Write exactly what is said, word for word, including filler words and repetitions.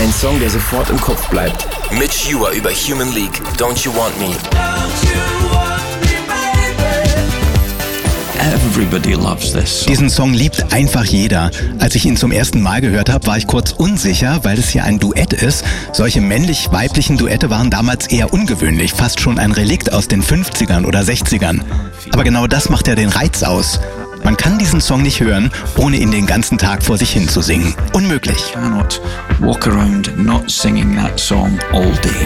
Ein Song, der sofort im Kopf bleibt. Mitch Ure über Human League, Don't You Want Me. Everybody loves this song. Diesen Song liebt einfach jeder. Als ich ihn zum ersten Mal gehört habe, war ich kurz unsicher, weil es hier ein Duett ist. Solche männlich-weiblichen Duette waren damals eher ungewöhnlich, fast schon ein Relikt aus den fünfzigern oder sechzigern. Aber genau das macht ja den Reiz aus. Man kann diesen Song nicht hören, ohne ihn den ganzen Tag vor sich hin zu singen. Unmöglich. Cannot walk around not singing that song all day.